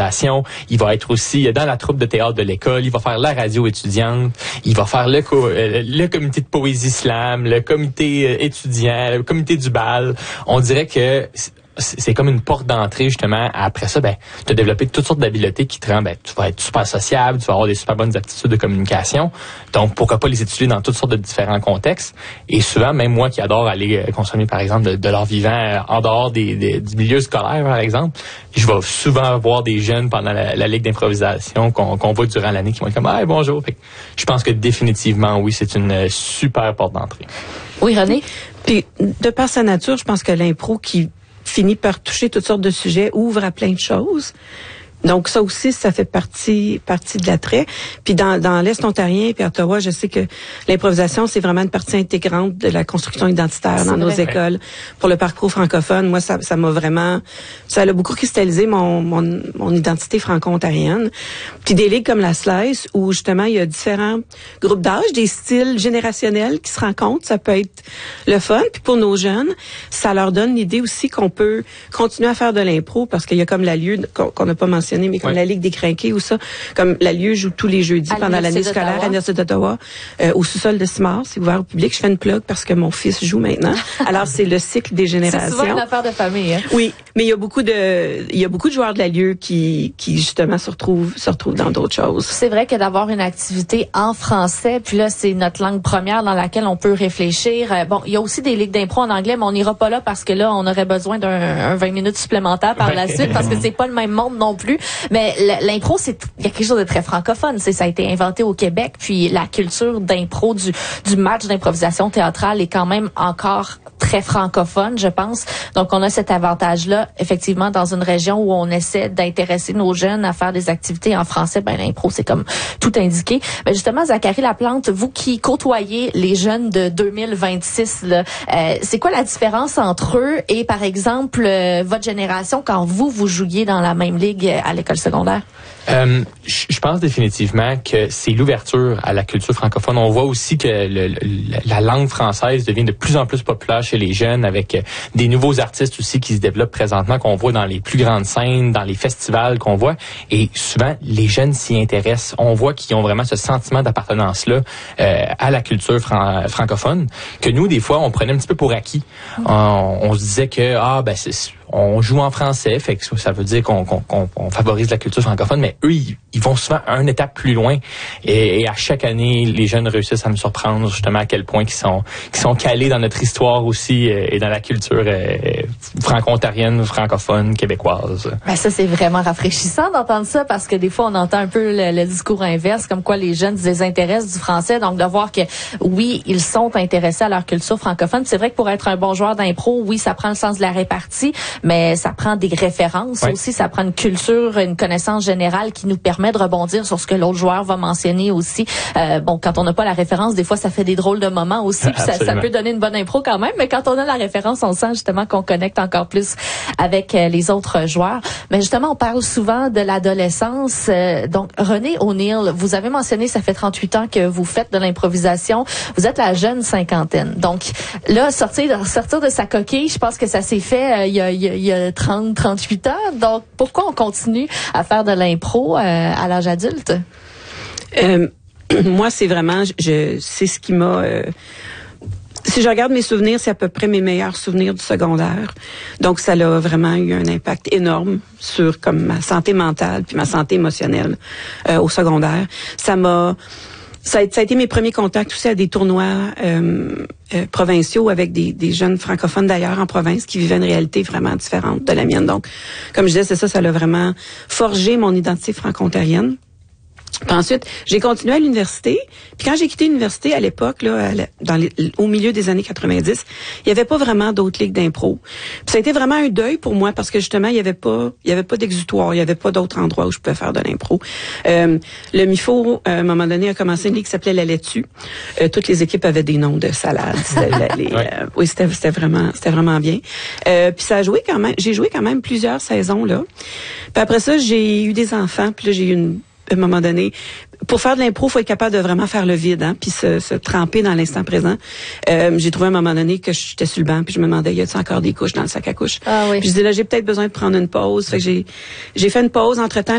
d'improvisation. Il va être aussi dans la troupe de théâtre de l'école. Il va faire la radio étudiante. Il va faire le comité de poésie slam, le comité étudiant, le comité du bal. On dirait que c'est comme une porte d'entrée, justement. Après ça, tu as développé toutes sortes d'habiletés qui te rendent, tu vas être super sociable, tu vas avoir des super bonnes aptitudes de communication. Donc, pourquoi pas les étudier dans toutes sortes de différents contextes. Et souvent, même moi qui adore aller consommer, par exemple, de l'art vivant en dehors du milieu scolaire, par exemple, je vais souvent voir des jeunes pendant la ligue d'improvisation qu'on voit durant l'année qui vont être comme « Hey, bonjour ». Fait que je pense que définitivement, oui, c'est une super porte d'entrée. Oui, René? Puis, de par sa nature, je pense que l'impro qui finit par toucher toutes sortes de sujets, ouvre à plein de choses. Donc, ça aussi, ça fait partie de l'attrait. Puis dans l'Est ontarien puis Ottawa, je sais que l'improvisation, c'est vraiment une partie intégrante de la construction identitaire dans nos écoles. Pour le parcours francophone, moi, ça a beaucoup cristallisé mon identité franco-ontarienne. Puis des ligues comme la Slice, où justement, il y a différents groupes d'âge, des styles générationnels qui se rencontrent, ça peut être le fun. Puis pour nos jeunes, ça leur donne l'idée aussi qu'on peut continuer à faire de l'impro, parce qu'il y a comme la Lieu qu'on n'a pas mentionné, mais comme la Ligue des Crinqués ou ça, comme la Lieu joue tous les jeudis pendant l'année scolaire à l'Université d'Ottawa, au sous-sol de Simard, c'est ouvert au public. Je fais une plug parce que mon fils joue maintenant. Alors, c'est le cycle des générations. C'est souvent une affaire de famille, hein? Oui, mais il y a beaucoup de joueurs de la Lieu qui justement se retrouvent dans d'autres choses. C'est vrai que d'avoir une activité en français, puis là, c'est notre langue première dans laquelle on peut réfléchir. Bon, il y a aussi des ligues d'impro en anglais, mais on n'ira pas là parce que là, on aurait besoin d'un 20 minutes supplémentaires par la suite, parce que c'est pas le même monde non plus. Mais l'impro, il y a quelque chose de très francophone. Ça a été inventé au Québec, puis la culture d'impro, du match d'improvisation théâtrale est quand même encore très francophone, je pense. Donc, on a cet avantage-là, effectivement, dans une région où on essaie d'intéresser nos jeunes à faire des activités en français. L'impro, c'est comme tout indiqué. Mais justement, Zachary Laplante, vous qui côtoyez les jeunes de 2026, là, c'est quoi la différence entre eux et, par exemple, votre génération quand vous jouiez dans la même ligue à l'école secondaire? Je pense définitivement que c'est l'ouverture à la culture francophone. On voit aussi que la langue française devient de plus en plus populaire chez les jeunes, avec des nouveaux artistes aussi qui se développent présentement, qu'on voit dans les plus grandes scènes, dans les festivals qu'on voit. Et souvent, les jeunes s'y intéressent. On voit qu'ils ont vraiment ce sentiment d'appartenance-là à la culture francophone, que nous, des fois, on prenait un petit peu pour acquis. On se disait que on joue en français, fait que ça veut dire qu'on favorise la culture francophone, mais eux, ils vont souvent une étape plus loin. Et à chaque année, les jeunes réussissent à me surprendre justement à quel point ils sont calés dans notre histoire aussi et dans la culture franco-ontarienne, francophone, québécoise. Ça, c'est vraiment rafraîchissant d'entendre ça, parce que des fois, on entend un peu le discours inverse, comme quoi les jeunes se désintéressent du français. Donc, de voir que, oui, ils sont intéressés à leur culture francophone. C'est vrai que pour être un bon joueur d'impro, oui, ça prend le sens de la répartie, mais ça prend des références aussi, ça prend une culture, une connaissance générale qui nous permet de rebondir sur ce que l'autre joueur va mentionner aussi. Quand on n'a pas la référence, des fois, ça fait des drôles de moments aussi, puis ça peut donner une bonne impro quand même, mais quand on a la référence, on sent justement qu'on connecte encore plus avec les autres joueurs. Mais justement, on parle souvent de l'adolescence. Donc, René O'Neill, vous avez mentionné, ça fait 38 ans que vous faites de l'improvisation. Vous êtes la jeune cinquantaine. Donc, là, sortir de sa coquille, je pense que ça s'est fait il y a 30, 38 ans. Donc, pourquoi on continue à faire de l'impro à l'âge adulte? Moi, c'est vraiment, c'est ce qui m'a... si je regarde mes souvenirs, c'est à peu près mes meilleurs souvenirs du secondaire. Donc, ça a vraiment eu un impact énorme sur comme ma santé mentale puis ma santé émotionnelle au secondaire. Ça a été mes premiers contacts aussi à des tournois provinciaux avec des jeunes francophones d'ailleurs en province qui vivaient une réalité vraiment différente de la mienne. Donc, comme je disais, ça a vraiment forgé mon identité franco-ontarienne. Puis ensuite, j'ai continué à l'université. Puis quand j'ai quitté l'université à l'époque, là, au milieu des années 90, il y avait pas vraiment d'autres ligues d'impro. Puis ça a été vraiment un deuil pour moi parce que justement, il y avait pas d'exutoire, il y avait pas d'autres endroits où je pouvais faire de l'impro. Le MIFO, à un moment donné, a commencé une ligue qui s'appelait la Laitue. Toutes les équipes avaient des noms de salades. Oui, c'était vraiment bien. Puis ça a joué quand même. J'ai joué quand même plusieurs saisons là. Puis après ça, j'ai eu des enfants. Puis là, j'ai eu à un moment donné, pour faire de l'impro, il faut être capable de vraiment faire le vide, puis se tremper dans l'instant présent. J'ai trouvé à un moment donné que j'étais sur le banc, puis je me demandais, y a-t-il encore des couches dans le sac à couches? Ah oui. Puis je disais, là, j'ai peut-être besoin de prendre une pause. Fait que j'ai fait une pause entre-temps.